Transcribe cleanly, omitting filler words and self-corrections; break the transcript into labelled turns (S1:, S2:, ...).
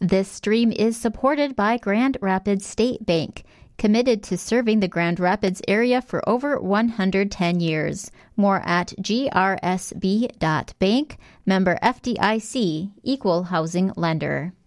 S1: This stream is supported by Grand Rapids State Bank, committed to serving the Grand Rapids area for over 110 years. More at grsb.bank, member FDIC, equal housing lender.